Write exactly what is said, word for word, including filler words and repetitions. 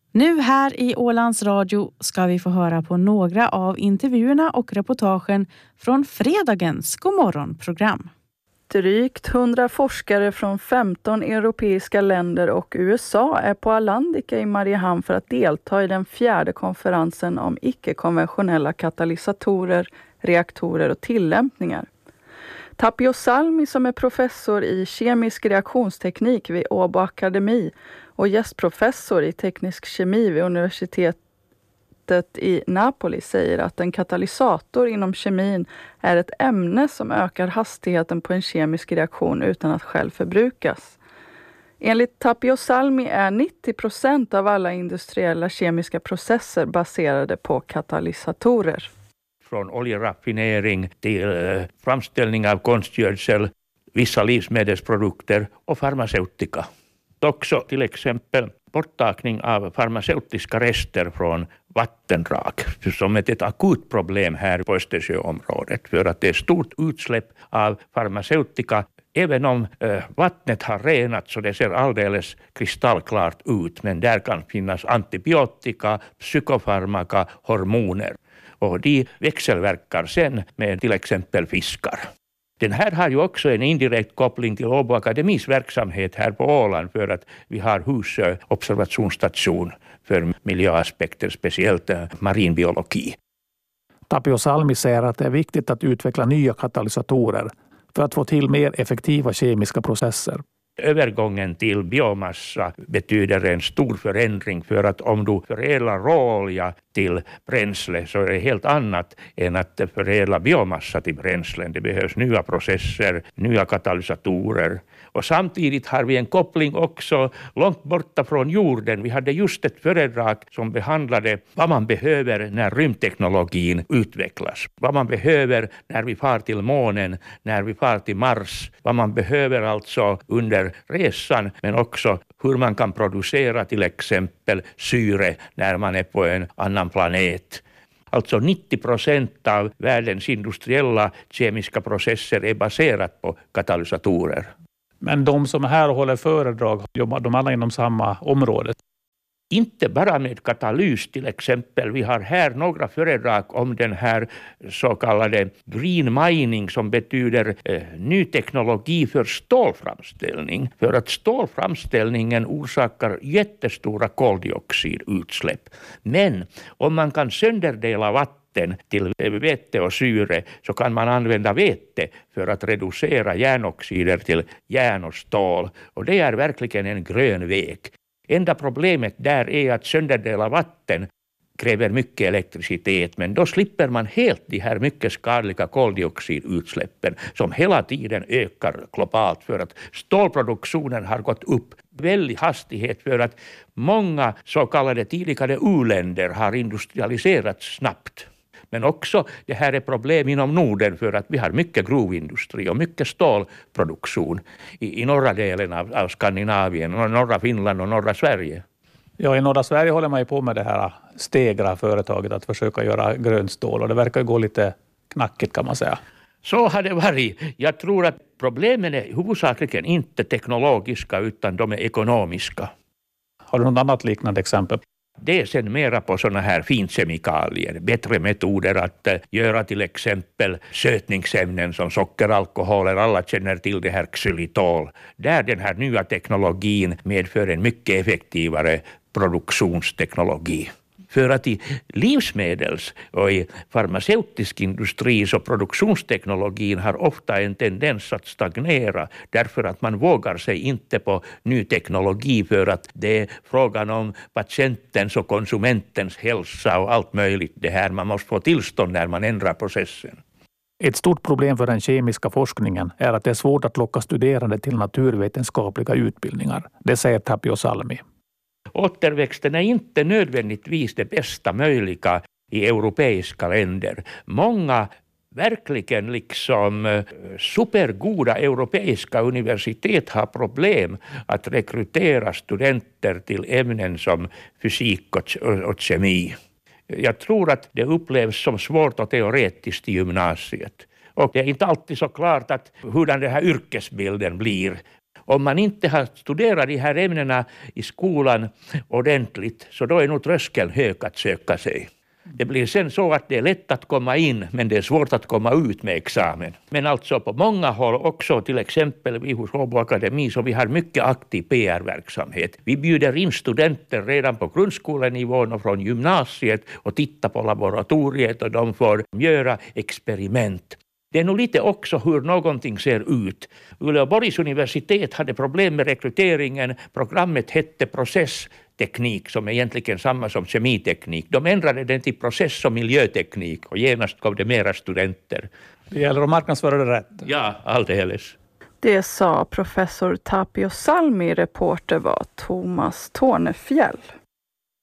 Nu här i Ålands Radio ska vi få höra på några av intervjuerna och reportagen från fredagens Godmorgon-program. Drygt hundra forskare från femton europeiska länder och U S A är på Alandica i Mariehamn för att delta i den fjärde konferensen om icke-konventionella katalysatorer, reaktorer och tillämpningar. Tapio Salmi, som är professor i kemisk reaktionsteknik vid Åbo Akademi och gästprofessor i teknisk kemi vid universitetet i Napoli, säger att en katalysator inom kemin är ett ämne som ökar hastigheten på en kemisk reaktion utan att själv förbrukas. Enligt Tapio Salmi är nittio procent av alla industriella kemiska processer baserade på katalysatorer. Från oljeraffinering till eh, framställning av konstgödsel, vissa livsmedelsprodukter och farmaceutika. Också till exempel borttagning av farmaceutiska rester från vattendrag som är ett akut problem här på Östersjöområdet, för att det är stort utsläpp av farmaceutika. Även om eh, vattnet har renat så det ser alldeles kristallklart ut, men där kan finnas antibiotika, psykofarmaka, hormoner. Och de växelverkar sen med till exempel fiskar. Den här har ju också en indirekt koppling till Åbo Akademis verksamhet här på Åland, för att vi har Husö observationsstation för miljöaspekter, speciellt marinbiologi. Tapio Salmi säger att det är viktigt att utveckla nya katalysatorer för att få till mer effektiva kemiska processer. Övergången till biomassa betyder en stor förändring, för att om du förädlar råolja till bränsle så är det helt annat än att förädla biomassa till bränslen. Det behövs nya processer, nya katalysatorer. Och samtidigt har vi en koppling också långt borta från jorden. Vi hade just ett föredrag som behandlade vad man behöver när rymdteknologin utvecklas. Vad man behöver när vi far till månen, när vi far till Mars. Vad man behöver alltså under resan, men också hur man kan producera till exempel syre när man är på en annan planet. Alltså nittio procent av världens industriella kemiska processer är baserat på katalysatorer. Men de som är här och håller föredrag, jobbar de alla inom samma område? Inte bara med katalys till exempel. Vi har här några föredrag om den här så kallade green mining, som betyder eh, ny teknologi för stålframställning. För att stålframställningen orsakar jättestora koldioxidutsläpp. Men om man kan sönderdela vatten till vete och syre så kan man använda vete för att reducera järnoxider till järn och stål. Och det är verkligen en grön väg. Enda problemet där är att sönderdela vatten kräver mycket elektricitet, men då slipper man helt de här mycket skadliga koldioxidutsläppen som hela tiden ökar globalt, för att stålproduktionen har gått upp väldigt hastighet, för att många så kallade tidigare u-länder har industrialiserats snabbt. Men också det här är problem inom Norden, för att vi har mycket gruvindustri och mycket stålproduktion i, i norra delen av, av Skandinavien, norra Finland och norra Sverige. Ja, i norra Sverige håller man ju på med det här Stegra-företaget att försöka göra grönt stål, och det verkar gå lite knackigt kan man säga. Så har det varit. Jag tror att problemen är huvudsakligen inte teknologiska utan de är ekonomiska. Har du något annat liknande exempel? Det är sen mera på sådana här finkemikalier, bättre metoder att uh, göra till exempel sötningsämnen som sockeralkoholer. Alla känner till det här xylitol. Där den här nya teknologin medför en mycket effektivare produktionsteknologi. För att i livsmedels- och i farmaceutisk industri så produktionsteknologin har ofta en tendens att stagnera, därför att man vågar sig inte på ny teknologi, för att det är frågan om patientens och konsumentens hälsa och allt möjligt det här. Man måste få tillstånd när man ändrar processen. Ett stort problem för den kemiska forskningen är att det är svårt att locka studerande till naturvetenskapliga utbildningar. Det säger Tapio Salmi. Återväxten är inte nödvändigtvis det bästa möjliga i europeiska länder. Många verkligen liksom supergoda europeiska universitet har problem att rekrytera studenter till ämnen som fysik och, och kemi. Jag tror att det upplevs som svårt och teoretiskt i gymnasiet. Och det är inte alltid så klart att hur den här yrkesbilden blir. Om man inte har studerat de här ämnena i skolan ordentligt, så då är nog tröskeln hög att söka sig. Det blir sen så att det är lätt att komma in, men det är svårt att komma ut med examen. Men alltså på många håll också, till exempel vi hos Åbo Akademi, så vi har mycket aktiv P R-verksamhet. Vi bjuder in studenter redan på grundskolenivån och från gymnasiet och tittar på laboratoriet, och de får göra experiment. Det är nog lite också hur någonting ser ut. Uleåborgs universitet hade problem med rekryteringen. Programmet hette processteknik, som är egentligen samma som kemiteknik. De ändrade den till process- och miljöteknik, och genast kom det mera studenter. Det gäller att marknadsföra det rätt. Ja, alldeles. Det sa professor Tapio Salmi, reporter var Thomas Tornefjäll.